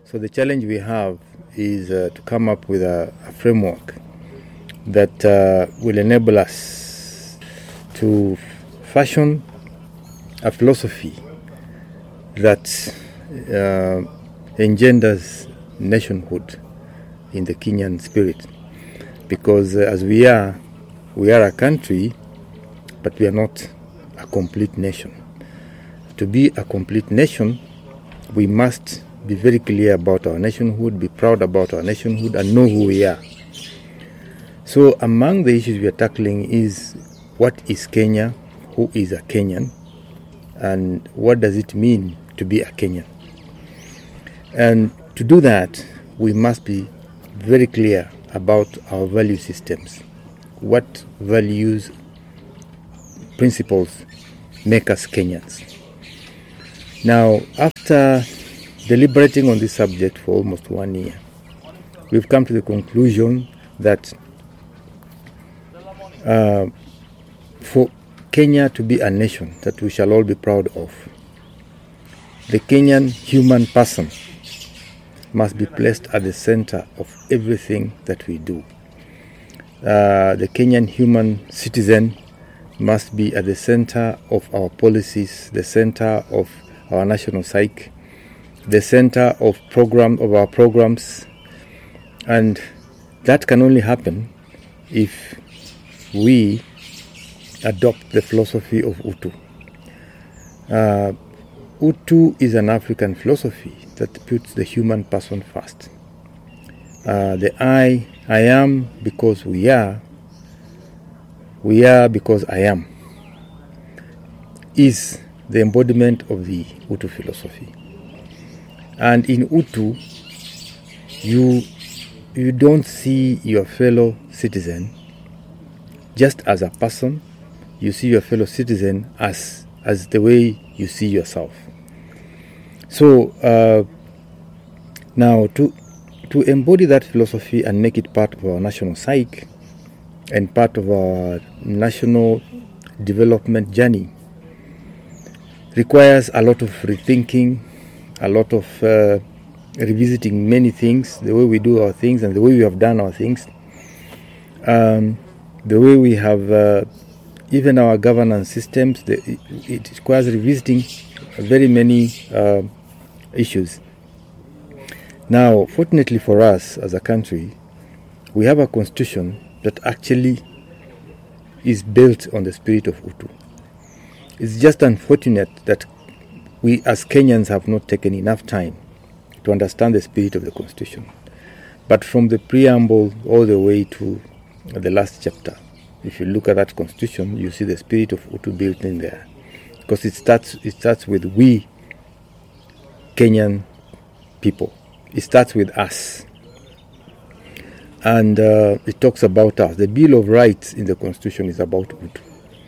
So the challenge we have is to come up with a framework that will enable us to fashion a philosophy that engenders nationhood in the Kenyan spirit. Because as we are a country, but we are not a complete nation. To be a complete nation, we must be very clear about our nationhood, be proud about our nationhood, and know who we are. So among the issues we are tackling is what is Kenya, who is a Kenyan, and what does it mean to be a Kenyan. And to do that, we must be very clear about our value systems. What values, principles make us Kenyans? Now, after deliberating on this subject for almost 1 year, we've come to the conclusion that for Kenya to be a nation that we shall all be proud of, the Kenyan human person must be placed at the center of everything that we do. The Kenyan human citizen must be at the center of our policies, the center of our national psyche, the center of our programs, and that can only happen if we adopt the philosophy of Utu. Utu is an African philosophy that puts the human person first. The I am because we are because I am, is the embodiment of the Utu philosophy. And in Utu, you don't see your fellow citizen just as a person. You see your fellow citizen as the way you see yourself. So now to embody that philosophy and make it part of our national psyche and part of our national development journey requires a lot of rethinking, a lot of revisiting many things, the way we do our things and the way we have done our things, the way we have even our governance systems. It requires revisiting very many issues. Now, fortunately for us as a country, we have a constitution that actually is built on the spirit of Utu. It's just unfortunate that we as Kenyans have not taken enough time to understand the spirit of the constitution. But from the preamble all the way to the last chapter, if you look at that constitution, you see the spirit of Utu built in there. Because it starts with we, Kenyan people. It starts with us. And it talks about us. The Bill of Rights in the Constitution is about Utu.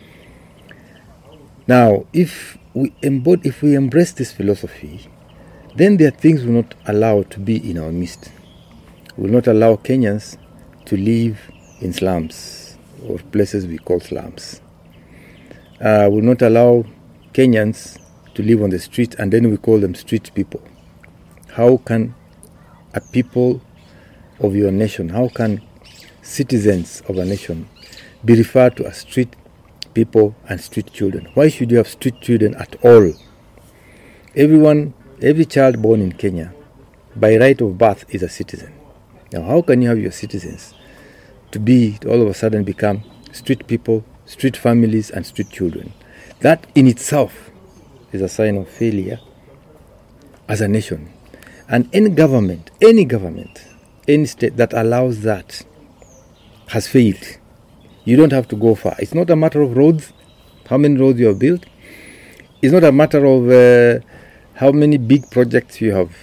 Now, if we embrace this philosophy, then there are things we will not allow to be in our midst. We will not allow Kenyans to live in slums or places we call slums. We will not allow Kenyans to live on the street and then we call them street people. How can a people of your nation, how can citizens of a nation be referred to as street people and street children? Why should you have street children at all? Every child born in Kenya, by right of birth, is a citizen. Now, how can you have your citizens to all of a sudden become street people, street families, and street children? That in itself is a sign of failure as a nation. And any government, any state that allows that has failed. You don't have to go far. It's not a matter of roads, how many roads you have built. It's not a matter of how many big projects you have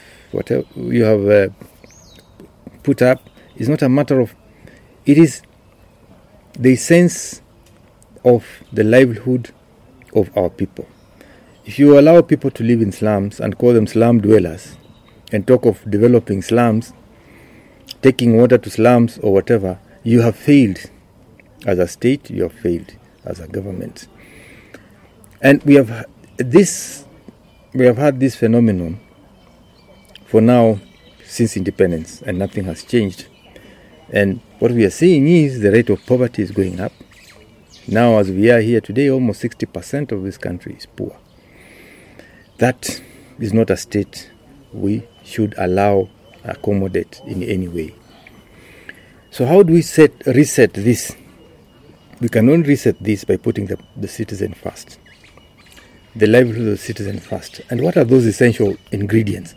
put up. It's not a matter of. It is the sense of the livelihood of our people. If you allow people to live in slums and call them slum dwellers and talk of developing slums, taking water to slums or whatever, you have failed as a state, you have failed as a government. And we have had this phenomenon for now since independence, and nothing has changed. And what we are seeing is the rate of poverty is going up. Now, as we are here today, almost 60% of this country is poor. That is not a state we should allow accommodate in any way. So how do we reset this? We can only reset this by putting the citizen first, the livelihood of the citizen first. And what are those essential ingredients?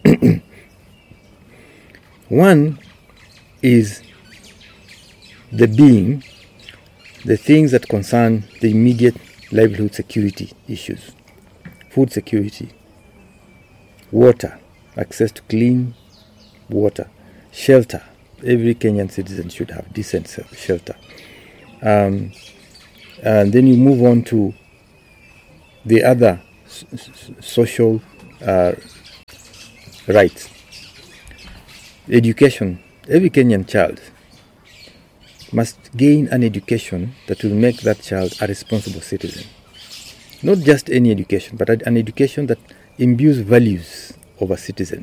One is the things that concern the immediate livelihood security issues, food security, water, access to clean water, shelter. Every Kenyan citizen should have decent shelter. And then you move on to the other social rights. Education. Every Kenyan child must gain an education that will make that child a responsible citizen. Not just any education, but an education that imbues values of a citizen.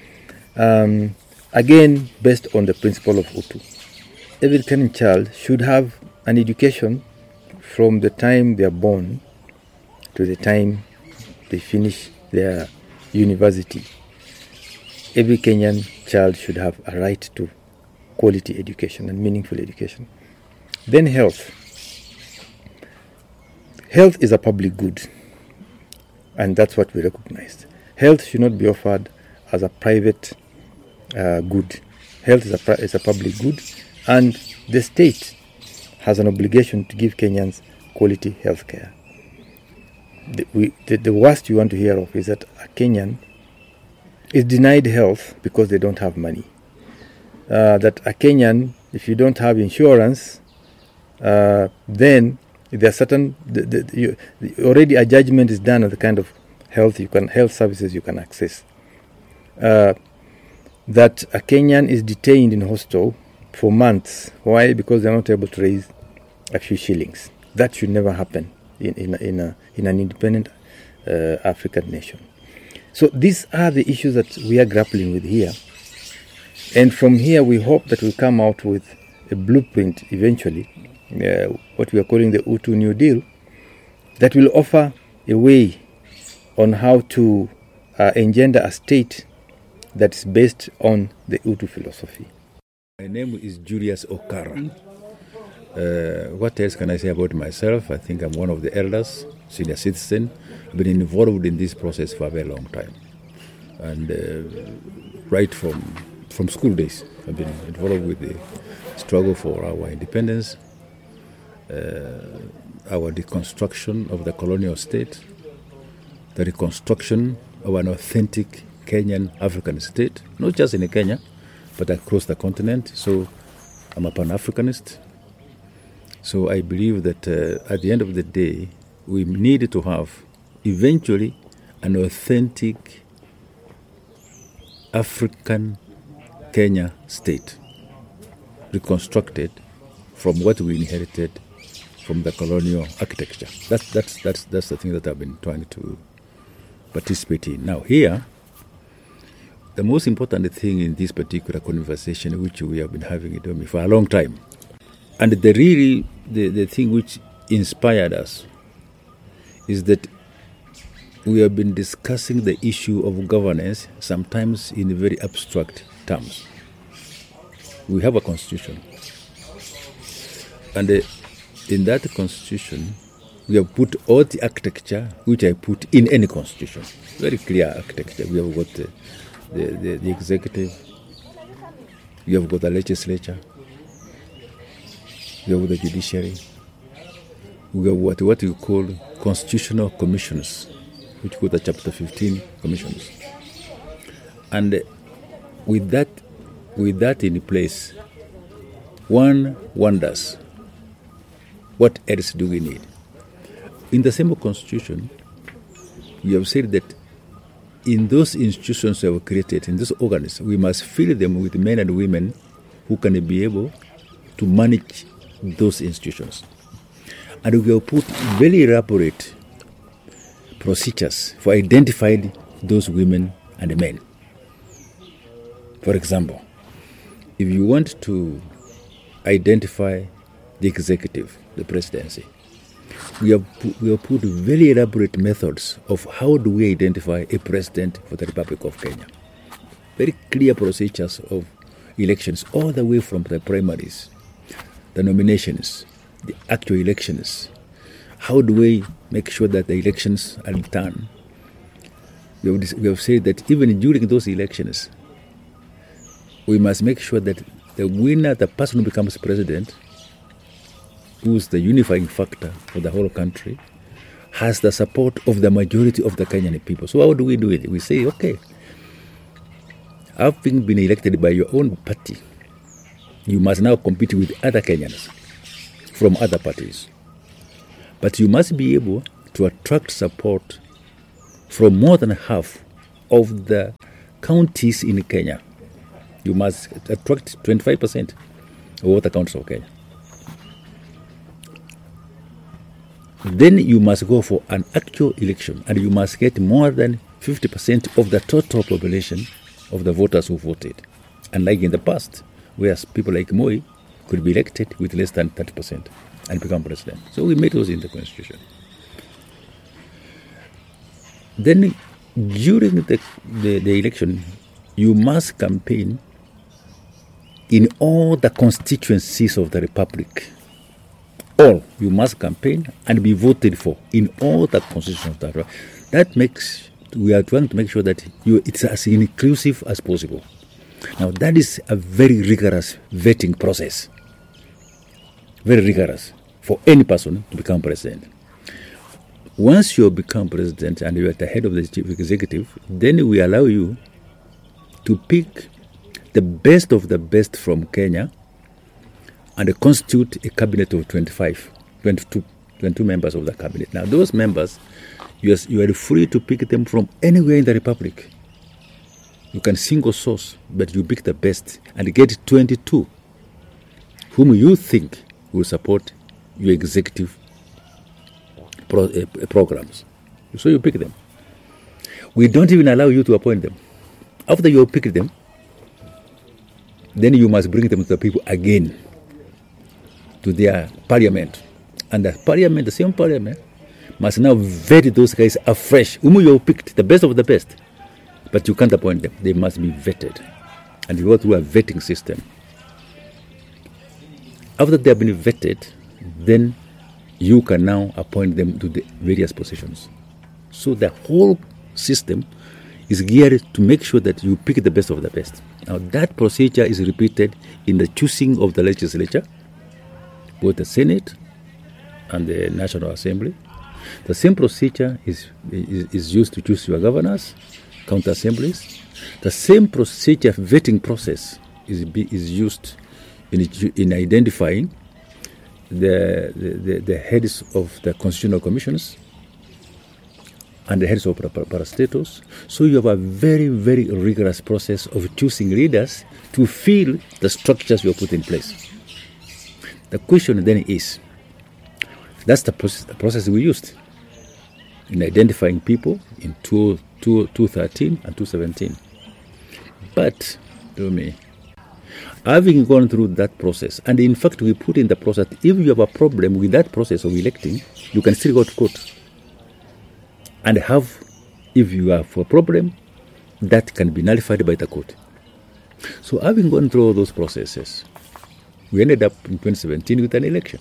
Again, based on the principle of Utu. Every Kenyan child should have an education from the time they are born to the time they finish their university. Every Kenyan child should have a right to quality education and meaningful education. Then health. Health is a public good, and that's what we recognize. Health should not be offered as a private good. Health is a public good, and the state has an obligation to give Kenyans quality health care. The worst you want to hear of is that a Kenyan is denied health because they don't have money. That a Kenyan, if you don't have insurance, then there are certain already a judgment is done on the kind of health services you can access. That a Kenyan is detained in hostel for months. Why? Because they're not able to raise a few shillings. That should never happen in an independent African nation. So these are the issues that we are grappling with here. And from here, we hope that we'll come out with a blueprint eventually, what we are calling the Utu New Deal, that will offer a way on how to engender a state that's based on the Utu philosophy. My name is Julius Okara. What else can I say about myself? I think I'm one of the elders, senior citizen. I've been involved in this process for a very long time. And right from school days, I've been involved with the struggle for our independence, our deconstruction of the colonial state, the reconstruction of an authentic Kenyan African state, not just in Kenya, but across the continent. So I'm a Pan-Africanist. So I believe that at the end of the day, we need to have eventually an authentic African Kenya state reconstructed from what we inherited from the colonial architecture. That's the thing that I've been trying to participate in. Now here, the most important thing in this particular conversation, which we have been having in Domi for a long time, and the thing which inspired us, is that we have been discussing the issue of governance, sometimes in very abstract terms. We have a constitution, and in that constitution, we have put all the architecture which I put in any constitution. Very clear architecture. We have got the executive, we have got the legislature, we have got the judiciary, we have what you call constitutional commissions, which go to Chapter 15 commissions. And with that in place, one wonders, what else do we need? In the same constitution, we have said that in those institutions we have created, in those organs, we must fill them with men and women who can be able to manage those institutions. And we have put very elaborate procedures for identifying those women and men. For example, if you want to identify the executive, the presidency, we have put very elaborate methods of how do we identify a president for the Republic of Kenya. Very clear procedures of elections, all the way from the primaries, the nominations, the actual elections. How do we make sure that the elections are done? We have said that even during those elections, we must make sure that the winner, the person who becomes president, who's the unifying factor for the whole country, has the support of the majority of the Kenyan people. So how do we do it? We say, okay, having been elected by your own party, you must now compete with other Kenyans from other parties. But you must be able to attract support from more than half of the counties in Kenya. You must attract 25% of all the counties of Kenya. Then you must go for an actual election, and you must get more than 50% of the total population of the voters who voted. Unlike in the past, where people like Moi could be elected with less than 30% and become president. So we made those in the constitution. Then during the election, you must campaign in all the constituencies of the Republic. All you must campaign and be voted for in all the constitutions of the Republic. That makes, we are trying to make sure that it's as inclusive as possible. Now that is a very rigorous vetting process. Very rigorous for any person to become president. Once you become president and you are at the head of the chief executive, then we allow you to pick the best of the best from Kenya and constitute a cabinet of 22 members of the cabinet. Now those members, you are free to pick them from anywhere in the Republic. You can single source, but you pick the best and get 22 whom you think will support your executive programs. So you pick them. We don't even allow you to appoint them. After you pick them, then you must bring them to the people again, to their parliament. And the parliament, the same parliament, must now vet those guys afresh, whom you have picked, the best of the best. But you can't appoint them. They must be vetted. And you go through a vetting system. After they have been vetted, then you can now appoint them to the various positions. So the whole system is geared to make sure that you pick the best of the best. Now that procedure is repeated in the choosing of the legislature, both the Senate and the National Assembly. The same procedure is used to choose your governors, county assemblies. The same procedure, vetting process, is used in identifying the heads of the constitutional commissions and the heads of parastatals. So you have a very, very rigorous process of choosing leaders to fill the structures you have put in place. The question then is, that's the process we used in identifying people in 2013 and 2017. But, to me, having gone through that process, and in fact we put in the process, if you have a problem with that process of electing, you can still go to court. And if you have a problem, that can be nullified by the court. So having gone through all those processes, we ended up in 2017 with an election.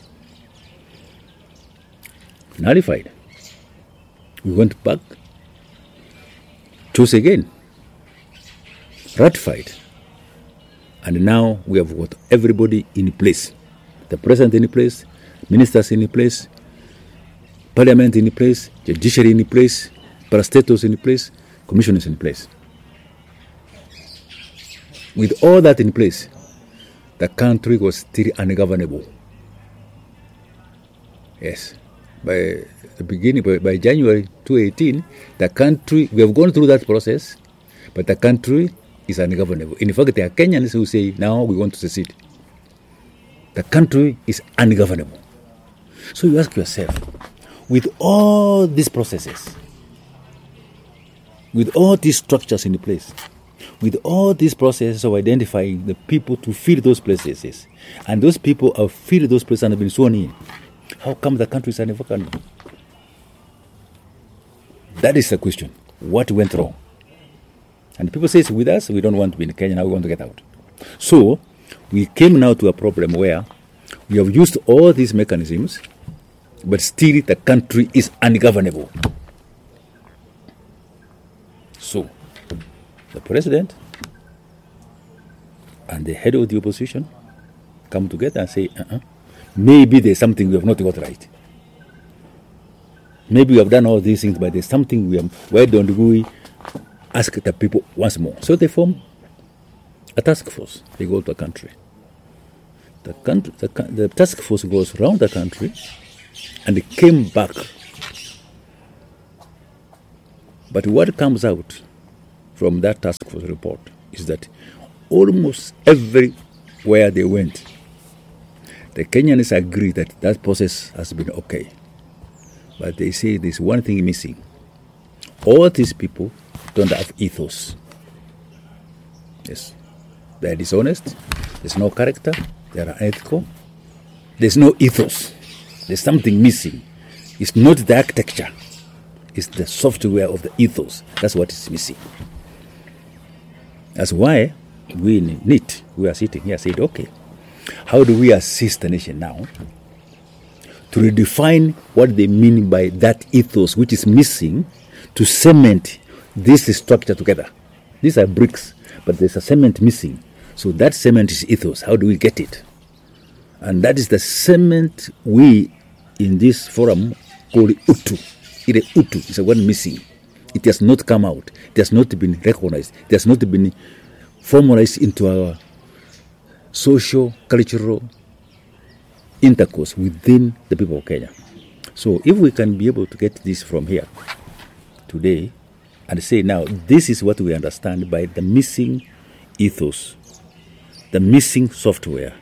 Nullified. We went back, chose again, ratified. And now we have got everybody in place. The president in place, ministers in place, parliament in place, judiciary in place, parastatals in place, commissioners in place. With all that in place, the country was still ungovernable. Yes. By the beginning, by January 2018, the country, we have gone through that process, but the country is ungovernable. In fact, there are Kenyans who say, now we want to secede. The country is ungovernable. So you ask yourself, with all these processes, with all these structures in place, with all these processes of identifying the people to fill those places, and those people have filled those places and have been sworn in, how come the country is an economy? That is the question. What went wrong? And people say, with us, we don't want to be in Kenya, now we want to get out. So, we came now to a problem where we have used all these mechanisms, but still the country is ungovernable. So, the president and the head of the opposition come together and say, maybe there's something we have not got right. Maybe we have done all these things, but there's something we have. Why don't we ask the people once more? So they form a task force. They go to the country. The task force goes around the country, and it came back. But what comes out from that task force report is that almost everywhere they went, the Kenyans agree that that process has been okay. But they say there's one thing missing. All these people don't have ethos. Yes. They're dishonest. There's no character. They're unethical. There's no ethos. There's something missing. It's not the architecture. It's the software of the ethos. That's what is missing. That's why we in NIT, we are sitting here, said, okay, how do we assist the nation now to redefine what they mean by that ethos which is missing, to cement this structure together? These are bricks, but there's a cement missing. So that cement is ethos. How do we get it? And that is the cement we in this forum call Utu. It is Utu. It's a one missing. It has not come out. It has not been recognized. It has not been formalized into our social, cultural intercourse within the people of Kenya. So if we can be able to get this from here today and say, now, this is what we understand by the missing ethos, the missing software,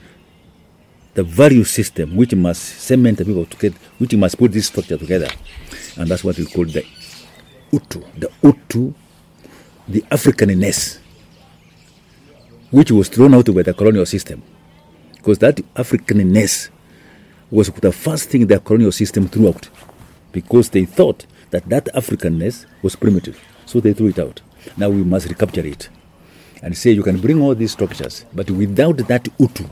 the value system which must cement the people together, which must put this structure together. And that's what we call the Utu. The Utu, the Africanness, which was thrown out by the colonial system. Because that Africanness was the first thing the colonial system threw out. Because they thought that Africanness was primitive. So they threw it out. Now we must recapture it. And say you can bring all these structures, but without that Utu,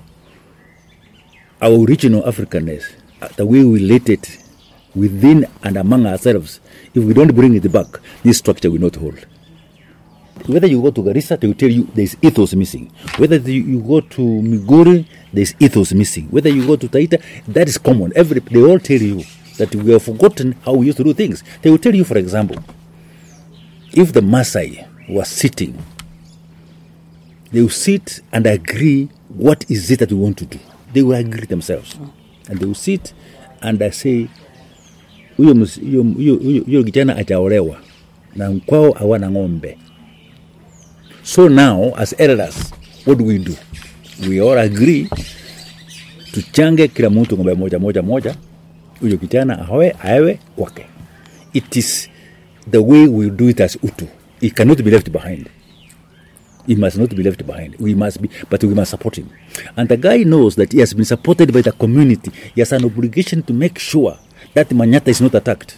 our original Africanness, the way we relate it within and among ourselves, if we don't bring it back, this structure will not hold. Whether you go to Garissa, they will tell you there's ethos missing. Whether you go to Migori, there's ethos missing. Whether you go to Taita, that is common. They all tell you that we have forgotten how we used to do things. They will tell you, for example, if the Maasai was sitting, they will sit and agree what is it that we want to do. They will agree themselves. And they will sit and say, huyo kijana ataolewa na mkwao hawana ng'ombe. So now, as elders, what do? We all agree tuchange kila mtu ng'ombe moja, huyo kijana awe kwake. It is the way we do it as Utu. It cannot be left behind. He must not be left behind. We must support him. And the guy knows that he has been supported by the community. He has an obligation to make sure that Manyata is not attacked.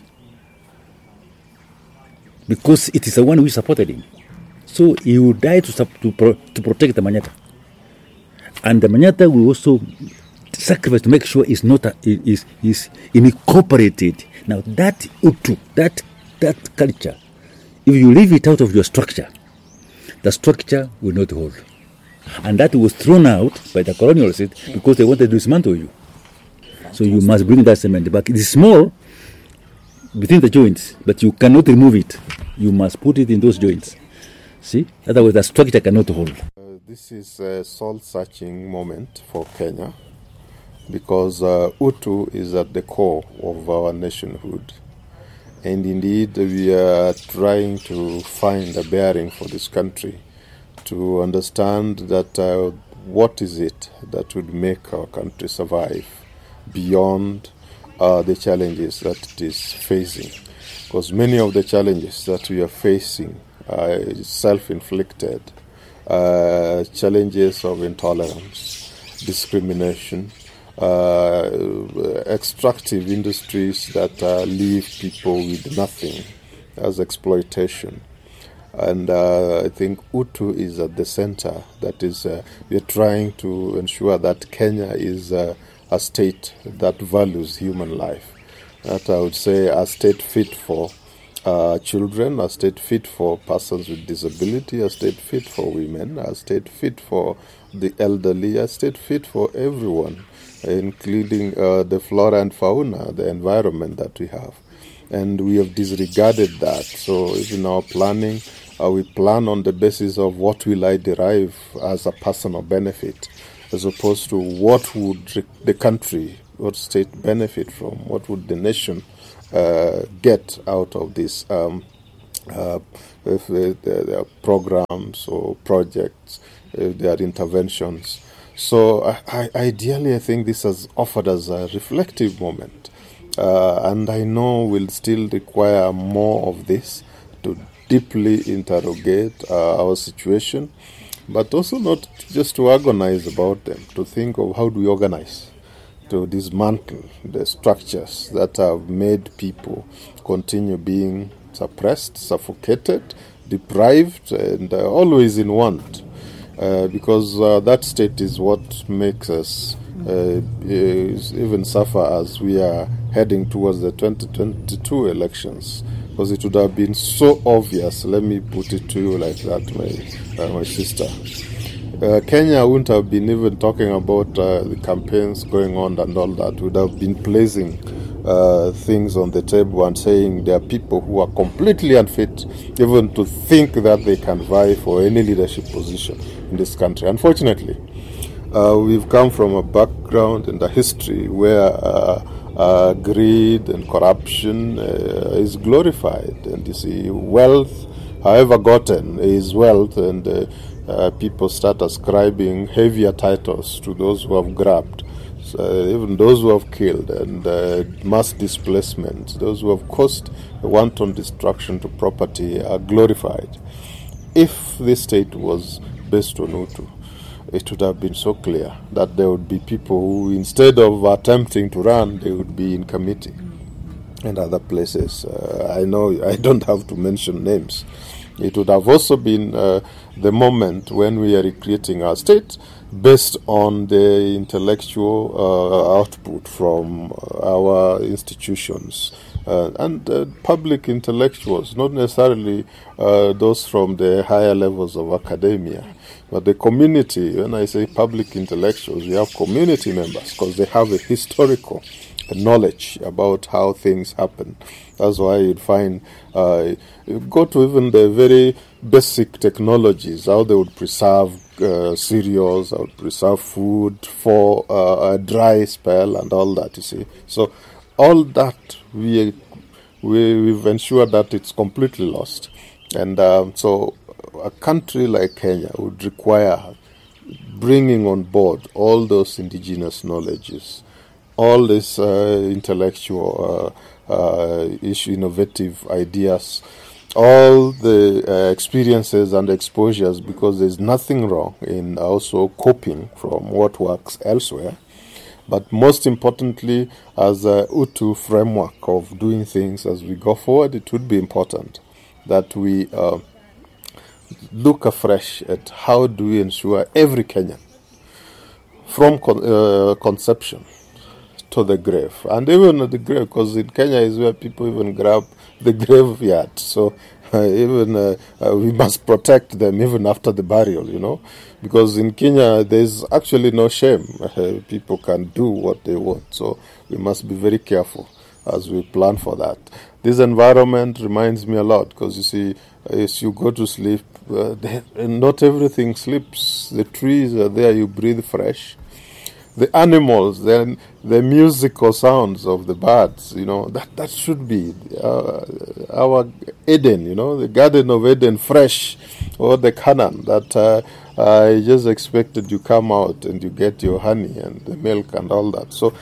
Because it is the one who supported him. So he will die to protect the Manyata. And the Manyata will also sacrifice to make sure is incorporated. Now that Utu, that culture, if you leave it out of your structure, the structure will not hold. And that was thrown out by the colonial state because they wanted to dismantle you. So you must bring that cement back. It is small between the joints, but you cannot remove it. You must put it in those joints. See? Otherwise the structure cannot hold. This is a soul-searching moment for Kenya because Utu is at the core of our nationhood. And indeed, we are trying to find a bearing for this country to understand that what is it that would make our country survive beyond the challenges that it is facing. Because many of the challenges that we are facing self-inflicted, challenges of intolerance, discrimination, extractive industries that leave people with nothing as exploitation. And I think Utu is at the center. That is, we are trying to ensure that Kenya is a state that values human life. That I would say a state fit for children, a state fit for persons with disability, a state fit for women, a state fit for the elderly, a state fit for everyone, including the flora and fauna, the environment that we have. And we have disregarded that. So even our planning, we plan on the basis of what will I derive as a personal benefit, as opposed to what would the country, what state benefit from, what would the nation get out of this if there are programs or projects, if there are interventions. So ideally, I think this has offered us a reflective moment. And I know we'll still require more of this to deeply interrogate our situation, but also not just to agonize about them, to think of how do we organize to dismantle the structures that have made people continue being suppressed, suffocated, deprived, and always in want. Because that state is what makes us even suffer as we are heading towards the 2022 elections. Because it would have been so obvious, let me put it to you like that, my sister. Kenya wouldn't have been even talking about the campaigns going on and all that. Would have been placing things on the table and saying there are people who are completely unfit even to think that they can vie for any leadership position in this country. Unfortunately, we've come from a background and a history where greed and corruption is glorified. And you see, wealth, however gotten, is wealth, and people start ascribing heavier titles to those who have grabbed. Even those who have killed, and mass displacement, those who have caused wanton destruction to property are glorified. If this state was based on Utu, it would have been so clear that there would be people who, instead of attempting to run, they would be in committee and other places. I know I don't have to mention names. It would have also been the moment when we are recreating our state based on the intellectual output from our institutions and public intellectuals, not necessarily those from the higher levels of academia, but the community. When I say public intellectuals, we have community members because they have a historical knowledge about how things happen. That's why you'd find, go to even the very basic technologies, how they would preserve cereals, how would preserve food for a dry spell and all that, you see. So all that, we've ensured that it's completely lost. And so a country like Kenya would require bringing on board all those indigenous knowledges, all these intellectual innovative ideas, all the experiences and exposures, because there's nothing wrong in also coping from what works elsewhere. But most importantly, as a Utu framework of doing things as we go forward, it would be important that we look afresh at how do we ensure every Kenyan, from conception to the grave, and even at the grave, because in Kenya is where people even grab the graveyard. So even we must protect them even after the burial, you know, because in Kenya there's actually no shame. People can do what they want, so we must be very careful as we plan for that. This environment reminds me a lot, because you see, as you go to sleep, not everything sleeps. The trees are there, you breathe fresh. The animals, then the musical sounds of the birds, you know, that should be our Eden, you know, the Garden of Eden, fresh, or the Canaan that I just expected you come out and you get your honey and the milk and all that. So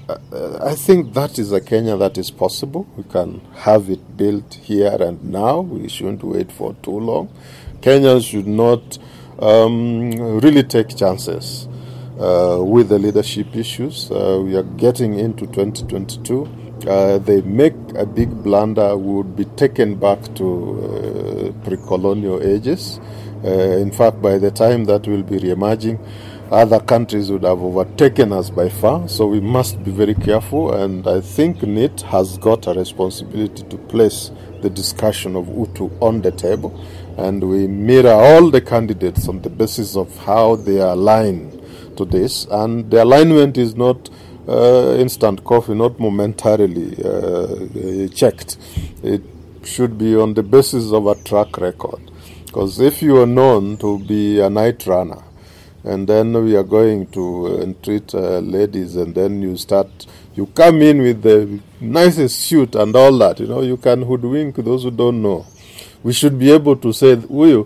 I think that is a Kenya that is possible. We can have it built here and now. We shouldn't wait for too long. Kenyans should not really take chances with the leadership issues. We are getting into 2022. They make a big blunder, would be taken back to pre-colonial ages. In fact, by the time that will be re-emerging, other countries would have overtaken us by far, so we must be very careful, and I think NIT has got a responsibility to place the discussion of Utu on the table, and we mirror all the candidates on the basis of how they align to this, and the alignment is not instant coffee, not momentarily checked. It should be on the basis of a track record, because if you are known to be a night runner, and then we are going to entreat ladies, and then you come in with the nicest suit and all that, you can hoodwink those who don't know. We should be able to say, huyu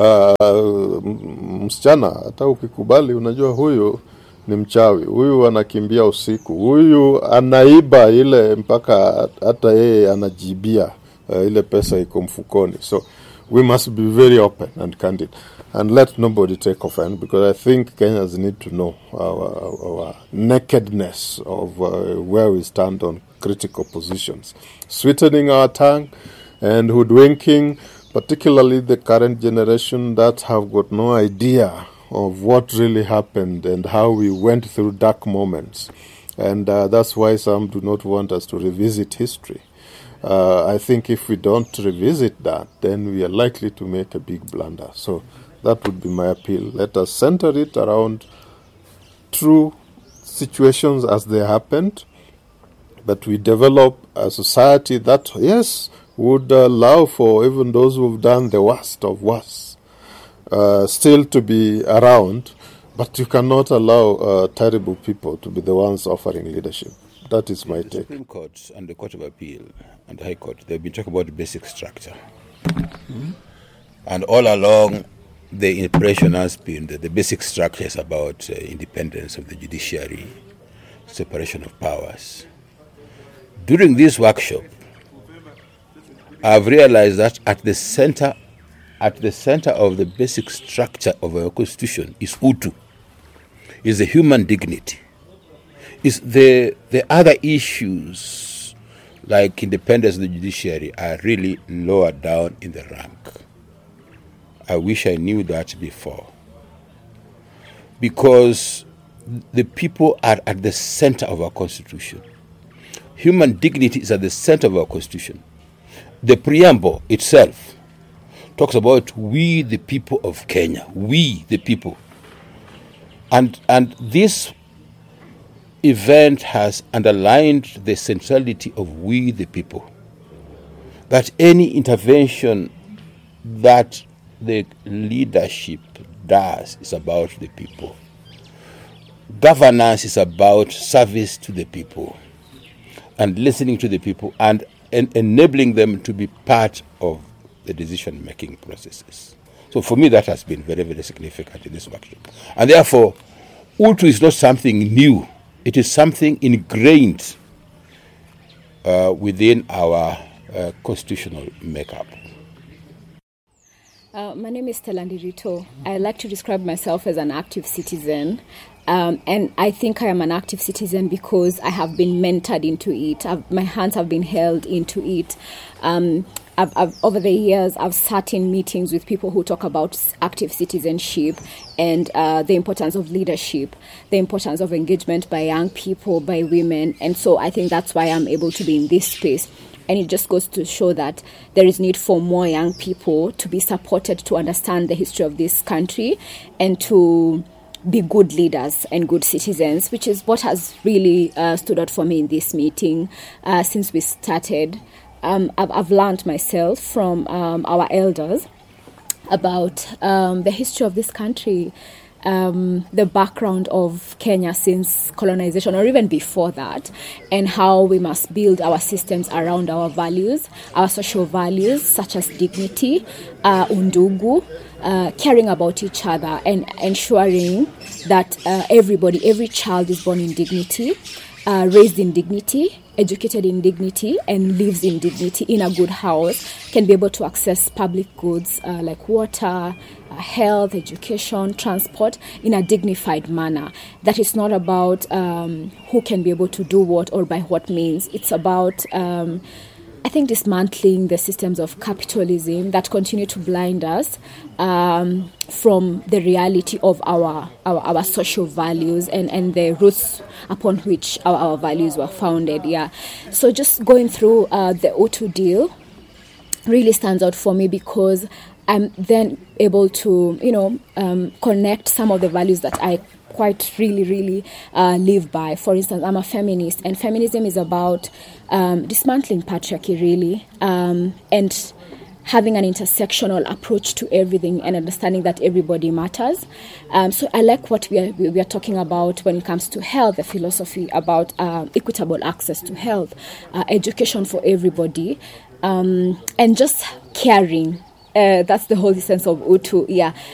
msichana, hata ukikubali, unajua huyu ni mchawi, huyu anakimbia usiku, huyu anaiba ile mpaka hata yeye anajibia ile pesa iko mfukoni. So we must be very open and candid, and let nobody take offense, because I think Kenyans need to know our nakedness of where we stand on critical positions. Sweetening our tongue and hoodwinking, particularly the current generation that have got no idea of what really happened and how we went through dark moments. And that's why some do not want us to revisit history. I think if we don't revisit that, then we are likely to make a big blunder. So that would be my appeal. Let us center it around true situations as they happened, but we develop a society that, yes, would allow for even those who have done the worst of worst still to be around, but you cannot allow terrible people to be the ones offering leadership. That is my take. The Supreme Court and the Court of Appeal and the High Court, they've been talking about the basic structure. Mm-hmm. And all along, the impression has been that the basic structure is about independence of the judiciary, separation of powers. During this workshop, I've realized that at the center of the basic structure of our constitution is Utu, is the human dignity. Is the other issues like independence of the judiciary are really lower down in the rank. I wish I knew that before. Because the people are at the center of our constitution. Human dignity is at the center of our constitution. The preamble itself talks about we the people of Kenya, we the people. And this event has underlined the centrality of we the people. That any intervention that the leadership does is about the people. Governance is about service to the people and listening to the people and enabling them to be part of the decision-making processes. So for me, that has been very, very significant in this workshop. And therefore, Utu is not something new. It is something ingrained within our constitutional makeup. My name is Stella Ndirito. I like to describe myself as an active citizen. And I think I am an active citizen because I have been mentored into it. My hands have been held into it. Over the years, I've sat in meetings with people who talk about active citizenship and the importance of leadership, the importance of engagement by young people, by women. And so I think that's why I'm able to be in this space. And it just goes to show that there is need for more young people to be supported to understand the history of this country and to be good leaders and good citizens, which is what has really stood out for me in this meeting since we started. I've learned myself from our elders about the history of this country, the background of Kenya since colonization or even before that, and how we must build our systems around our values, our social values such as dignity, undugu, caring about each other and ensuring that every child is born in dignity, raised in dignity, educated in dignity, and lives in dignity in a good house can be able to access public goods like water, health, education, transport in a dignified manner. That is not about who can be able to do what or by what means. It's about I think dismantling the systems of capitalism that continue to blind us from the reality of our social values and the roots upon which our values were founded. Yeah. So just going through the O2 deal really stands out for me because I'm then able to, connect some of the values that I quite really live by. For instance, I'm a feminist, and feminism is about dismantling patriarchy, really, and having an intersectional approach to everything and understanding that everybody matters. So I like what we are talking about when it comes to health, the philosophy about equitable access to health, education for everybody, and just caring. That's the whole sense of O2. Yeah,